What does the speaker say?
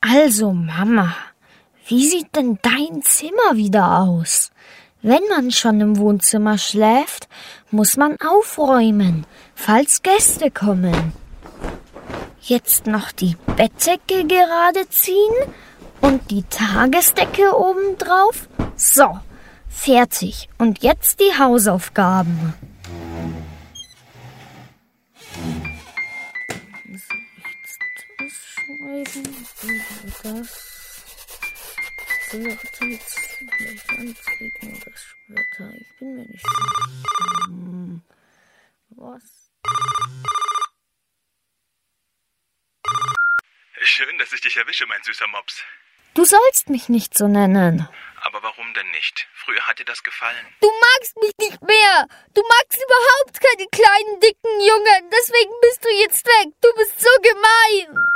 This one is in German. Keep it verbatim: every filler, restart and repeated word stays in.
Also, Mama, wie sieht denn dein Zimmer wieder aus? Wenn man schon im Wohnzimmer schläft, muss man aufräumen, falls Gäste kommen. Jetzt noch die Bettdecke gerade ziehen und die Tagesdecke obendrauf. So, fertig. Und jetzt die Hausaufgaben. Das. Sollte jetzt vielleicht antreten, das Wetter. Ich bin mir nicht sicher. Hm. Was? Schön, dass ich dich erwische, mein süßer Mops. Du sollst mich nicht so nennen. Aber warum denn nicht? Früher hat dir das gefallen. Du magst mich nicht mehr. Du magst überhaupt keine kleinen, dicken Jungen. Deswegen bist du jetzt weg. Du bist so gemein.